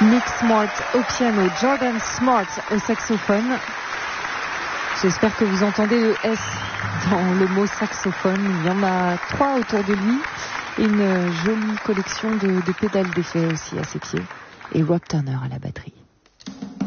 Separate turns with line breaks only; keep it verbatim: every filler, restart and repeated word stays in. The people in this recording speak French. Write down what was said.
Nick Smart au piano, Jordan Smart au saxophone. J'espère que vous entendez le S dans le mot saxophone. Il y en a trois autour de lui. Une jolie collection de, de pédales d'effet aussi à ses pieds. Et Rob Turner à la batterie.